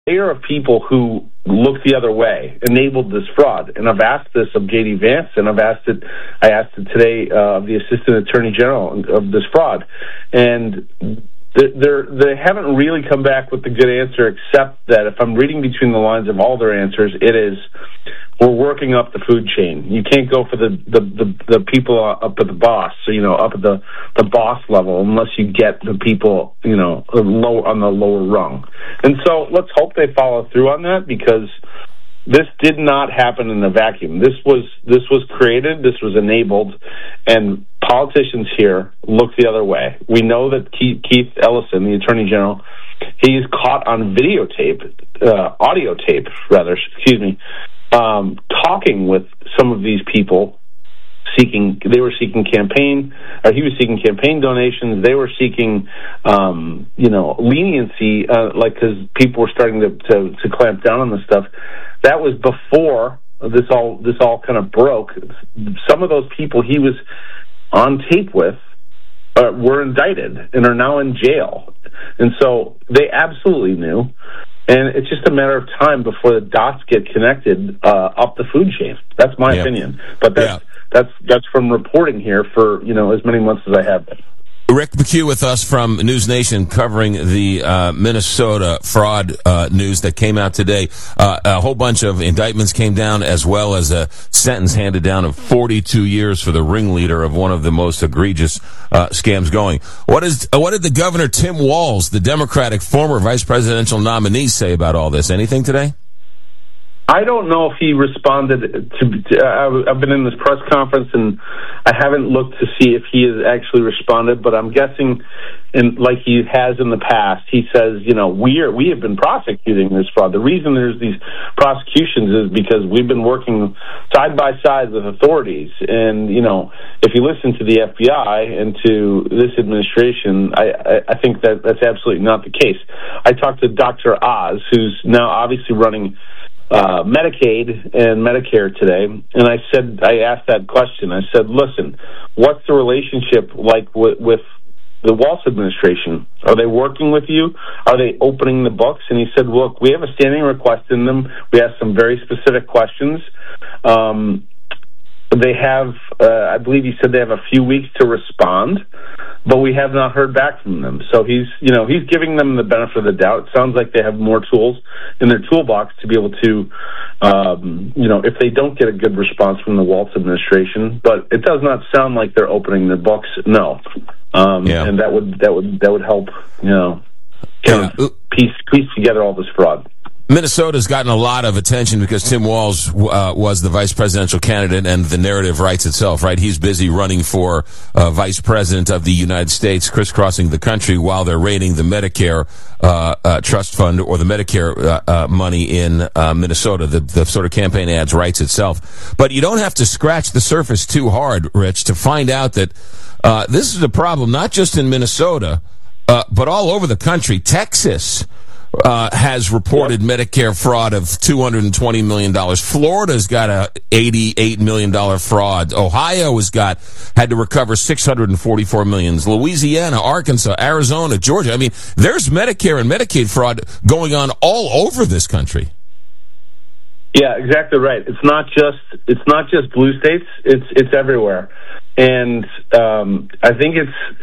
layer of people who looked the other way enabled this fraud. And I've asked this of J.D. Vance, and I asked it today of the Assistant Attorney General of this fraud. And they haven't really come back with a good answer, except that if I'm reading between the lines of all their answers, it is, we're working up the food chain. You can't go for the people up at the boss, up at the boss level, unless you get the people, low on the lower rung. And so let's hope they follow through on that, because this did not happen in a vacuum. This was created, this was enabled, and politicians here look the other way. We know that Keith Ellison, the Attorney General, he's caught on audio tape, talking with some of these people. He was seeking campaign donations. They were seeking, leniency, because people were starting to clamp down on this stuff. That was before this all kind of broke. Some of those people he was on tape with were indicted and are now in jail, and so they absolutely knew. And it's just a matter of time before the dots get connected up the food chain. That's my opinion, but that's from reporting here for as many months as I have been. Rick McHugh with us from News Nation, covering the Minnesota fraud news that came out today. A whole bunch of indictments came down, as well as a sentence handed down of 42 years for the ringleader of one of the most egregious scams going. What did the governor, Tim Walz, the Democratic former vice presidential nominee, say about all this? Anything today? I don't know if he responded I've been in this press conference, and I haven't looked to see if he has actually responded, but I'm guessing, and like he has in the past, he says, we have been prosecuting this fraud. The reason there's these prosecutions is because we've been working side by side with authorities. And, if you listen to the FBI and to this administration, I think that's absolutely not the case. I talked to Dr. Oz, who's now obviously running Medicaid and Medicare today, and I asked that question. I said, listen, what's the relationship like with the Walz administration? Are they working with you? Are they opening the books? And he said, look, we have a standing request in them. We asked some very specific questions. They have, I believe he said they have a few weeks to respond, but we have not heard back from them. So he's giving them the benefit of the doubt. It sounds like they have more tools in their toolbox to be able to, if they don't get a good response from the Walz administration. But it does not sound like they're opening their books. No, and that would help, piece together all this fraud. Minnesota's gotten a lot of attention because Tim Walz was the vice presidential candidate, and the narrative writes itself, right? He's busy running for vice president of the United States, crisscrossing the country while they're raiding the Medicare trust fund, or the Medicare money in Minnesota. The sort of campaign ads writes itself. But you don't have to scratch the surface too hard, Rich, to find out that this is a problem not just in Minnesota, but all over the country. Texas has reported Medicare fraud of $220 million. Florida's got a $88 million fraud. Ohio had to recover $644 million. Louisiana, Arkansas, Arizona, Georgia. I mean, there's Medicare and Medicaid fraud going on all over this country. Yeah, exactly right. It's not just blue states. It's everywhere. And I think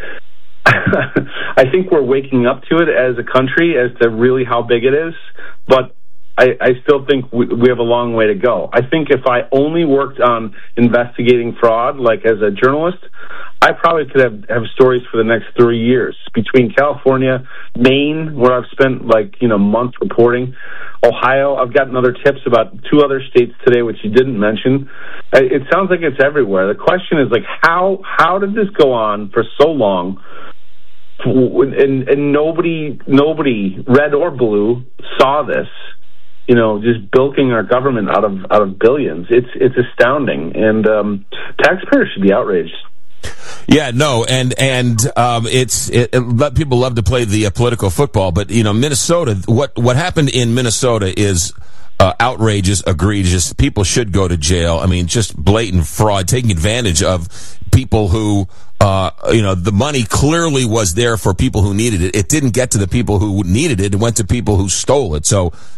I think we're waking up to it as a country as to really how big it is, but I still think we have a long way to go. I think if I only worked on investigating fraud, like as a journalist, I probably could have stories for the next 3 years. Between California, Maine, where I've spent months reporting, Ohio, I've gotten other tips about 2 other states today, which you didn't mention. It sounds like it's everywhere. The question is, how did this go on for so long? And nobody, red or blue, saw this. Just bilking our government out of billions. It's astounding, and taxpayers should be outraged. Yeah, no, and people love to play the political football, but Minnesota. What happened in Minnesota is outrageous, egregious. People should go to jail. I mean, just blatant fraud, taking advantage of people who, the money clearly was there for people who needed it. It didn't get to the people who needed it. It went to people who stole it. So